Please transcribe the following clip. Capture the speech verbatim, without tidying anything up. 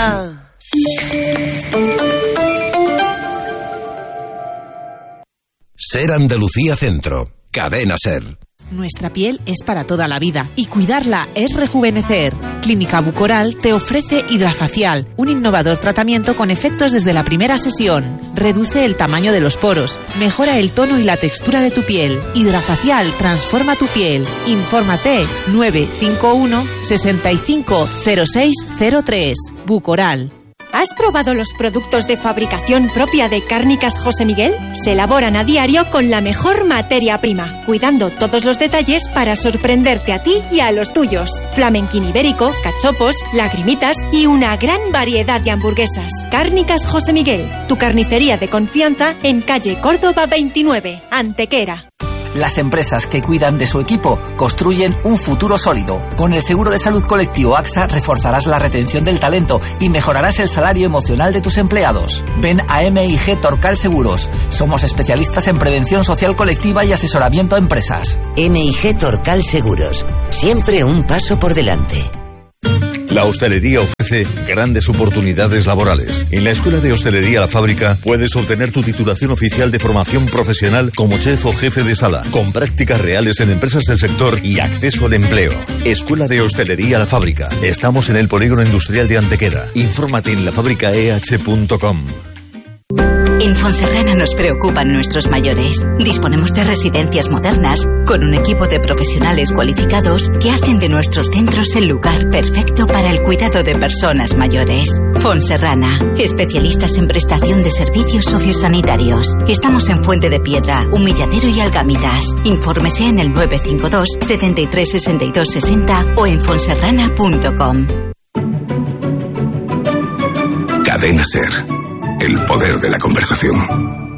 Venga. Ser Andalucía Centro. Cadena Ser. Nuestra piel es para toda la vida y cuidarla es rejuvenecer. Clínica Bucoral te ofrece Hidrafacial, un innovador tratamiento con efectos desde la primera sesión. Reduce el tamaño de los poros, mejora el tono y la textura de tu piel. Hidrafacial transforma tu piel. Infórmate nueve cinco uno, seis cinco cero seis cero tres. Bucoral. ¿Has probado los productos de fabricación propia de Cárnicas José Miguel? Se elaboran a diario con la mejor materia prima, cuidando todos los detalles para sorprenderte a ti y a los tuyos. Flamenquín ibérico, cachopos, lagrimitas y una gran variedad de hamburguesas. Cárnicas José Miguel, tu carnicería de confianza en calle Córdoba veintinueve, Antequera. Las empresas que cuidan de su equipo construyen un futuro sólido. Con el seguro de salud colectivo AXA reforzarás la retención del talento y mejorarás el salario emocional de tus empleados. Ven a M I G Torcal Seguros. Somos especialistas en prevención social colectiva y asesoramiento a empresas. M I G Torcal Seguros. Siempre un paso por delante. La hostelería ofrece grandes oportunidades laborales. En la Escuela de Hostelería La Fábrica puedes obtener tu titulación oficial de formación profesional como chef o jefe de sala, con prácticas reales en empresas del sector y acceso al empleo. Escuela de Hostelería La Fábrica. Estamos en el Polígono Industrial de Antequera. Infórmate en la fábrica e h punto com. En Fonserrana nos preocupan nuestros mayores. Disponemos de residencias modernas con un equipo de profesionales cualificados que hacen de nuestros centros el lugar perfecto para el cuidado de personas mayores. Fonserrana, especialistas en prestación de servicios sociosanitarios. Estamos en Fuente de Piedra, Humilladero y Algámitas. Infórmese en el nueve cinco dos, setenta y tres, sesenta y dos, sesenta o en fonserrana punto com. Cadena Ser. El poder de la conversación.